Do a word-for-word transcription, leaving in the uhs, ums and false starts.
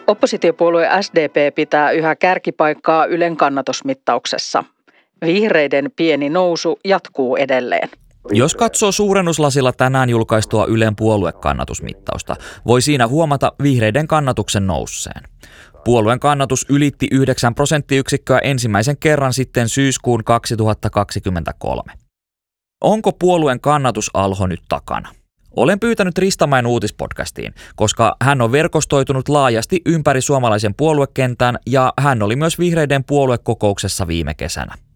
Oppositiopuolue S D P pitää yhä kärkipaikkaa Ylen kannatusmittauksessa. Vihreiden pieni nousu jatkuu edelleen. Jos katsoo suurennuslasilla tänään julkaistua Ylen puoluekannatusmittausta, voi siinä huomata vihreiden kannatuksen nousseen. Puolueen kannatus ylitti yhdeksän prosenttiyksikköä ensimmäisen kerran sitten syyskuun kaksituhattakaksikymmentäkolme. Onko puolueen kannatusalho nyt takana? Olen pyytänyt Ristamäen uutispodcastiin, koska hän on verkostoitunut laajasti ympäri suomalaisen puoluekentän ja hän oli myös vihreiden puoluekokouksessa viime kesänä.